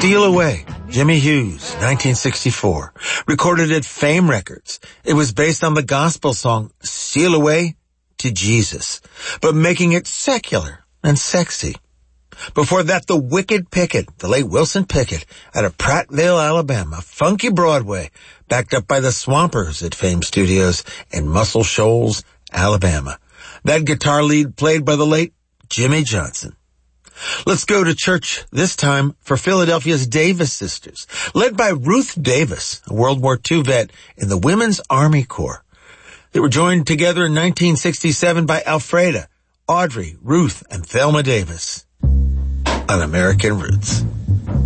Steal Away, Jimmy Hughes, 1964. Recorded at Fame Records. It was based on the gospel song Steal Away to Jesus, but making it secular and sexy. Before that, the Wicked Pickett, the late Wilson Pickett, out of Prattville, Alabama. Funky Broadway, backed up by the Swampers at Fame Studios in Muscle Shoals, Alabama. That guitar lead played by the late Jimmy Johnson. Let's go to church, this time for Philadelphia's Davis sisters, led by Ruth Davis, a World War II vet in the Women's Army Corps. They were joined together in 1967 by Alfreda, Audrey, Ruth, and Thelma Davis on American Roots.